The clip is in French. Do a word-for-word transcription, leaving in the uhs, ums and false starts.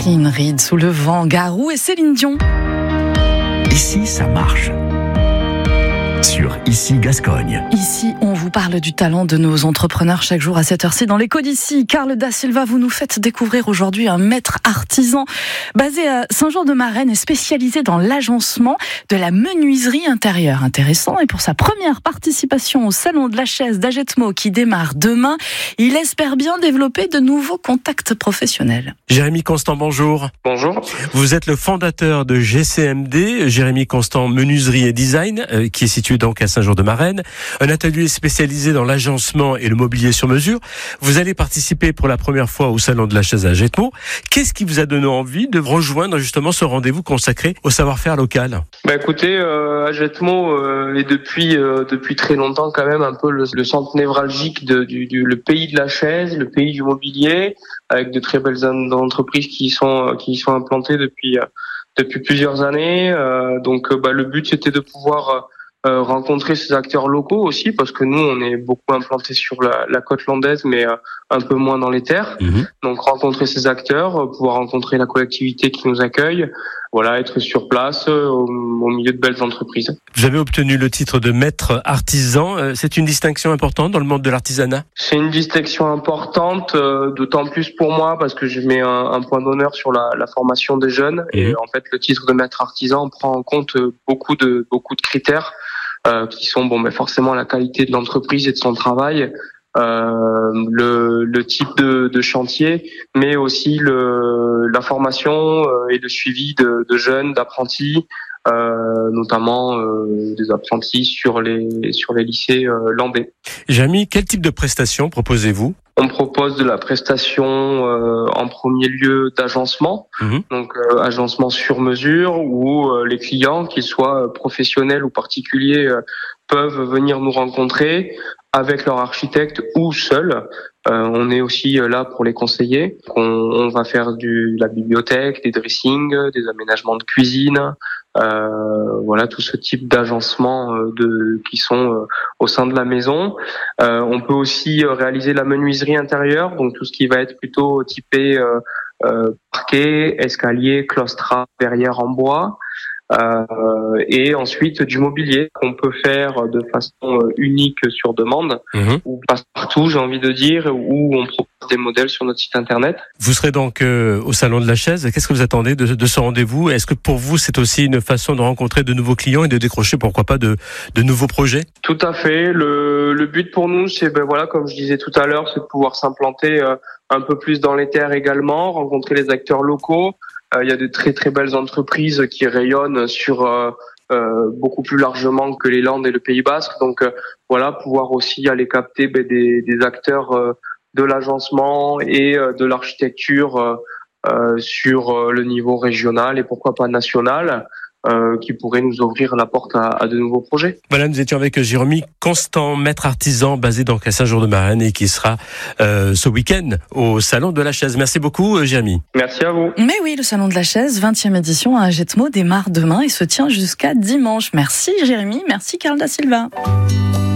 Catherine Reed sous le vent, Garou et Céline Dion. Ici, ça marche. Sur Ici Gascogne. Ici, on vous parle du talent de nos entrepreneurs chaque jour à cette heure-ci dans l'écho d'ici. Carl Da Silva, vous nous faites découvrir aujourd'hui un maître artisan basé à Saint-Jean-de-Marennes et spécialisé dans l'agencement de la menuiserie intérieure. Intéressant. Et pour sa première participation au Salon de la Chaise d'Agetmo qui démarre demain, il espère bien développer de nouveaux contacts professionnels. Jérémy Constant, bonjour. Bonjour. Vous êtes le fondateur de G C M D, Jérémy Constant Menuiserie et Design, euh, qui est situé donc à Saint-Jean-de-Marennes, un atelier spécialisé dans l'agencement et le mobilier sur mesure. Vous allez participer pour la première fois au Salon de la Chaise à Agetmo. Qu'est-ce qui vous a donné envie de rejoindre justement ce rendez-vous consacré au savoir-faire local ? Bah écoutez, euh, Agetmo euh, est depuis euh, depuis très longtemps quand même un peu le, le centre névralgique de, du, du le pays de la chaise, le pays du mobilier, avec de très belles entreprises qui sont qui y sont implantées depuis euh, depuis plusieurs années. Euh, donc euh, bah, le but c'était de pouvoir Euh, rencontrer ces acteurs locaux aussi, parce que nous on est beaucoup implantés sur la, la côte landaise, mais euh, un peu moins dans les terres. Mmh. Donc rencontrer ces acteurs, euh, pouvoir rencontrer la collectivité qui nous accueille, voilà, être sur place euh, au, au milieu de belles entreprises. Vous avez obtenu le titre de maître artisan. Euh, c'est une distinction importante dans le monde de l'artisanat ? C'est une distinction importante, euh, d'autant plus pour moi parce que je mets un, un point d'honneur sur la, la formation des jeunes. Mmh. Et en fait, le titre de maître artisan prend en compte beaucoup de beaucoup de critères. Euh, qui sont bon, mais forcément la qualité de l'entreprise et de son travail, euh, le, le type de, de chantier, mais aussi le, la formation et le suivi de, de jeunes, d'apprentis, euh, notamment euh, des apprentis sur les sur les lycées euh, landais. Jérémy, quel type de prestations proposez-vous ? On propose de la prestation euh, en premier lieu d'agencement, mmh. donc euh, agencement sur mesure où euh, les clients, qu'ils soient professionnels ou particuliers, euh, peuvent venir nous rencontrer avec leur architecte ou seuls. Euh, on est aussi là pour les conseiller. On, on va faire du, de la bibliothèque, des dressings, des aménagements de cuisine, euh, voilà tout ce type d'agencement euh, de qui sont euh, au sein de la maison. Euh, on peut aussi réaliser la menuiserie intérieure, donc tout ce qui va être plutôt typé euh, euh, parquet, escalier, claustras, verrières en bois. Euh, et ensuite du mobilier qu'on peut faire de façon unique sur demande, mmh. ou passe partout, j'ai envie de dire, où on propose des modèles sur notre site internet. Vous serez donc euh, au Salon de la Chaise. Qu'est-ce que vous attendez de, de ce rendez-vous ? Est-ce que pour vous c'est aussi une façon de rencontrer de nouveaux clients et de décrocher pourquoi pas de, de nouveaux projets ? Tout à fait. Le, le but pour nous, c'est ben voilà, comme je disais tout à l'heure, c'est de pouvoir s'implanter euh, un peu plus dans les terres également, rencontrer les acteurs locaux. Il y a de très très belles entreprises qui rayonnent sur euh, euh, beaucoup plus largement que les Landes et le Pays Basque. Donc euh, voilà, pouvoir aussi aller capter ben, des, des acteurs euh, de l'agencement et euh, de l'architecture euh, euh, sur euh, le niveau régional et pourquoi pas national. Euh, qui pourrait nous ouvrir la porte à, à de nouveaux projets. Voilà, nous étions avec Jérémy Constant, maître artisan basé donc à Saint-Jean-de-Marennes et qui sera euh, ce week-end au Salon de la Chaise. Merci beaucoup Jérémy. Merci à vous. Mais oui, le Salon de la Chaise, vingtième édition à Agetmo, démarre demain et se tient jusqu'à dimanche. Merci Jérémy, merci Carl Da Silva.